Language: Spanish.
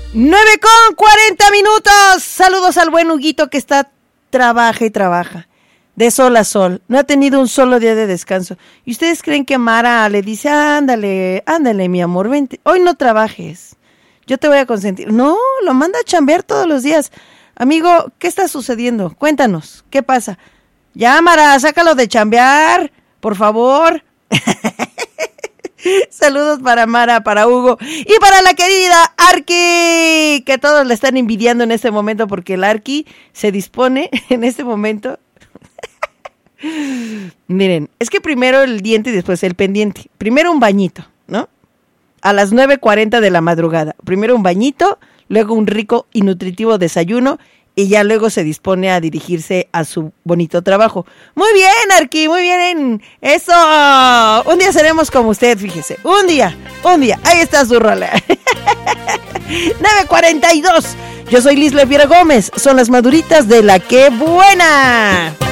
9:40. Saludos al buen Huguito que está, trabaja y trabaja, de sol a sol. No ha tenido un solo día de descanso. ¿Y ustedes creen que Mara le dice, ándale, mi amor, vente, hoy no trabajes, yo te voy a consentir? No, lo manda a chambear todos los días. Amigo, ¿qué está sucediendo? Cuéntanos, ¿qué pasa? Ya, Mara, sácalo de chambear, por favor. Saludos para Mara, para Hugo y para la querida Arqui, que todos le están envidiando en este momento porque el Arqui se dispone en este momento. Miren, es que primero el diente y después el pendiente. Primero un bañito, ¿no? A las 9:40 de la madrugada. Primero un bañito, luego un rico y nutritivo desayuno y ya luego se dispone a dirigirse a su bonito trabajo. Muy bien, Arqui, muy bien. Eso. Un día seremos como usted, fíjese. Un día. Ahí está su rola. 9:42. Yo soy Lisle Piera Gómez. Son las maduritas de La Que Buena.